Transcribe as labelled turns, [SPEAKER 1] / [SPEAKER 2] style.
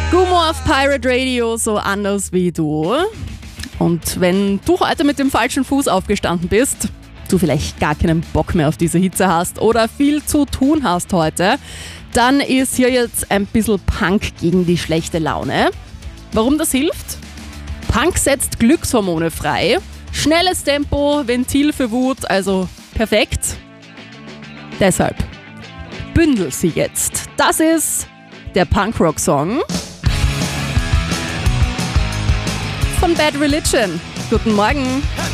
[SPEAKER 1] Gummo auf Pirate Radio, so anders wie du. Und wenn du heute mit dem falschen Fuß aufgestanden bist, du vielleicht gar keinen Bock mehr auf diese Hitze hast oder viel zu tun hast heute, dann ist hier jetzt ein bisschen Punk gegen die schlechte Laune. Warum das hilft? Punk setzt Glückshormone frei. Schnelles Tempo, Ventil für Wut, also perfekt. Deshalb bündel sie jetzt. Das ist der Punkrock-Song von Bad Religion. Guten Morgen.